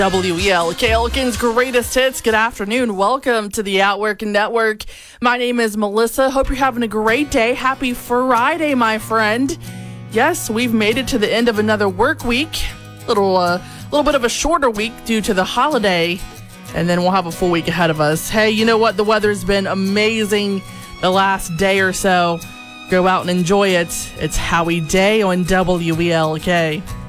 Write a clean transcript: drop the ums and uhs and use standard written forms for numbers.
WELK, Elkin's greatest hits. Good afternoon. Welcome to the Outwork Network. My name is Melissa. Hope you're having a great day. Happy Friday, my friend. Yes, we've made it to the end of another work week. Little bit of a shorter week due to the holiday, and then we'll have a full week ahead of us. Hey, you know what? The weather's been amazing the last day or so. Go out and enjoy it. It's Howie Day on WELK.